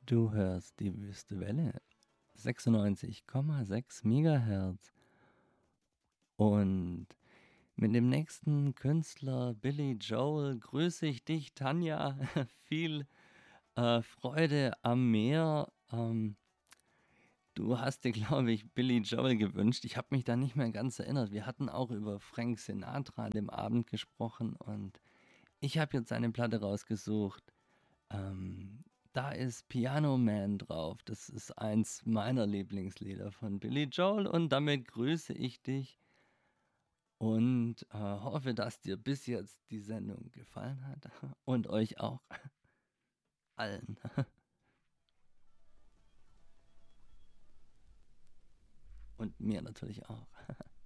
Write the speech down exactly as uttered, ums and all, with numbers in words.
Du hörst die Wüste Welle, sechsundneunzig Komma sechs Megahertz. Und mit dem nächsten Künstler Billy Joel grüße ich dich, Tanja. Viel äh, Freude am Meer. Ähm, du hast dir, glaube ich, Billy Joel gewünscht. Ich habe mich da nicht mehr ganz erinnert. Wir hatten auch über Frank Sinatra an dem Abend gesprochen und ich habe jetzt eine Platte rausgesucht. Ähm, Da ist Piano Man drauf. Das ist eins meiner Lieblingslieder von Billy Joel und damit grüße ich dich und äh, hoffe, dass dir bis jetzt die Sendung gefallen hat und euch auch allen und mir natürlich auch.